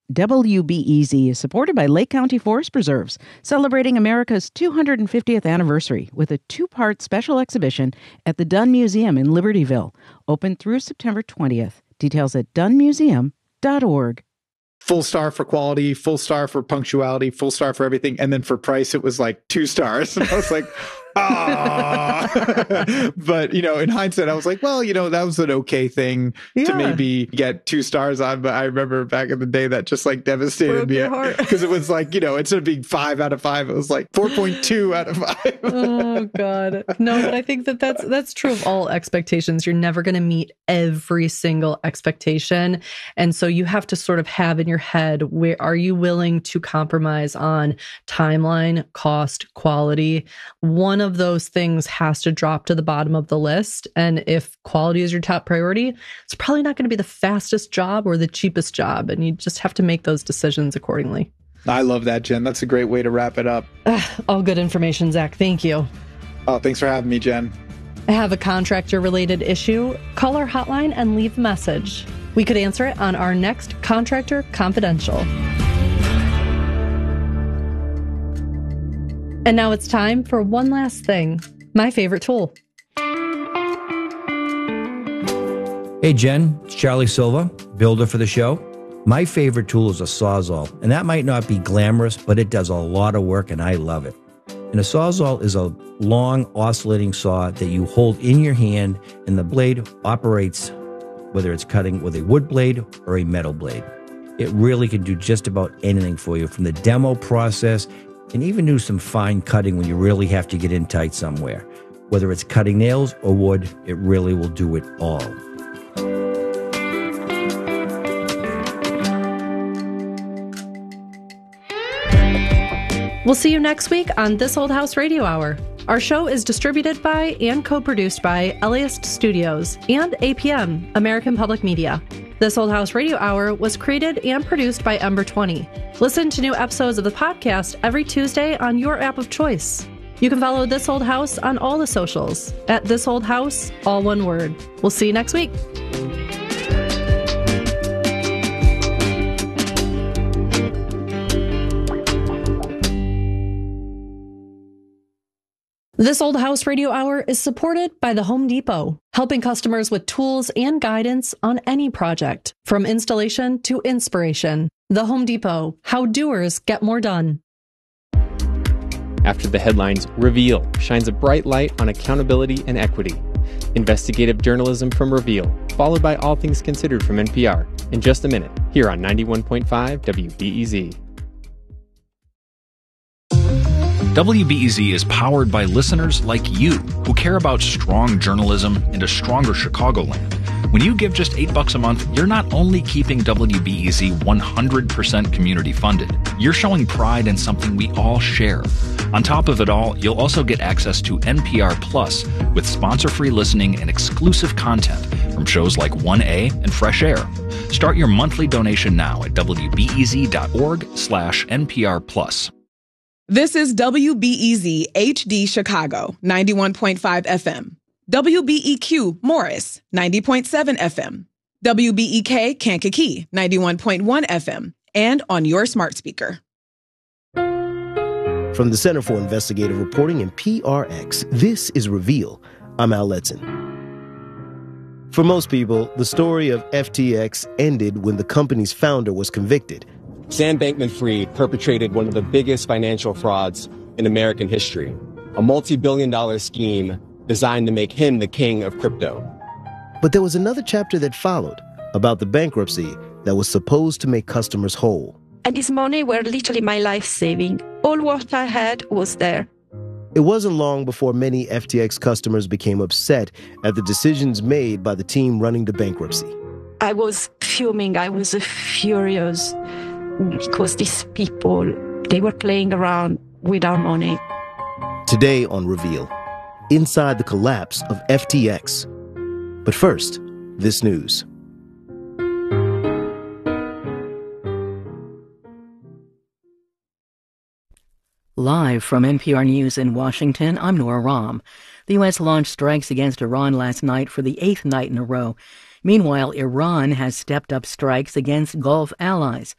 WBEZ is supported by Lake County Forest Preserves, celebrating America's 250th anniversary with a two-part special exhibition at the Dunn Museum in Libertyville, open through September 20th. Details at dunnmuseum.org. Full star for quality, full star for punctuality, full star for everything. And then for price, it was like 2 stars. And I was like, ah. But, in hindsight, I was like, well, that was an okay thing to maybe get 2 stars on. But I remember back in the day that just like devastated me because it was like, instead of being 5 out of 5, it was like 4.2 out of 5. Oh, God. No, but I think that's true of all expectations. You're never going to meet every single expectation. And so you have to sort of have in your head, where are you willing to compromise on timeline, cost, quality? One of those things has to drop to the bottom of the list. And if quality is your top priority, it's probably not going to be the fastest job or the cheapest job. And you just have to make those decisions accordingly. I love that, Jen. That's a great way to wrap it up. All good information, Zach. Thank you. Oh, thanks for having me, Jen. Have a contractor-related issue? Call our hotline and leave a message. We could answer it on our next Contractor Confidential. And now it's time for one last thing. My favorite tool. Hey, Jen, it's Charlie Silva, builder for the show. My favorite tool is a Sawzall, and that might not be glamorous, but it does a lot of work, and I love it. And a Sawzall is a long, oscillating saw that you hold in your hand, and the blade operates whether it's cutting with a wood blade or a metal blade. It really can do just about anything for you, from the demo process and even do some fine cutting when you really have to get in tight somewhere. Whether it's cutting nails or wood, it really will do it all. We'll see you next week on This Old House Radio Hour. Our show is distributed by and co-produced by LAist Studios and APM, American Public Media. This Old House Radio Hour was created and produced by Ember 20. Listen to new episodes of the podcast every Tuesday on your app of choice. You can follow This Old House on all the socials at This Old House, all one word. We'll see you next week. This Old House Radio Hour is supported by the Home Depot, helping customers with tools and guidance on any project, from installation to inspiration. The Home Depot, how doers get more done. After the headlines, Reveal shines a bright light on accountability and equity. Investigative journalism from Reveal, followed by All Things Considered from NPR. In just a minute, here on 91.5 WBEZ. WBEZ is powered by listeners like you who care about strong journalism and a stronger Chicagoland. When you give just $8 a month, you're not only keeping WBEZ 100% community funded, you're showing pride in something we all share. On top of it all, you'll also get access to NPR Plus with sponsor-free listening and exclusive content from shows like 1A and Fresh Air. Start your monthly donation now at WBEZ.org/NPR Plus. This is WBEZ HD Chicago, 91.5 FM. WBEQ Morris, 90.7 FM. WBEK Kankakee, 91.1 FM. And on your smart speaker. From the Center for Investigative Reporting and PRX, this is Reveal. I'm Al Letson. For most people, the story of FTX ended when the company's founder was convicted. Sam Bankman-Fried perpetrated one of the biggest financial frauds in American history, a multi-billion-dollar scheme designed to make him the king of crypto. But there was another chapter that followed about the bankruptcy that was supposed to make customers whole. And this money were literally my life saving. All what I had was there. It wasn't long before many FTX customers became upset at the decisions made by the team running the bankruptcy. I was fuming. I was furious. Because these people, they were playing around with our money. Today on Reveal, inside the collapse of FTX. But first, this news. Live from NPR News in Washington, I'm Nora Rahm. The U.S. launched strikes against Iran last night for the 8th night in a row. Meanwhile, Iran has stepped up strikes against Gulf allies.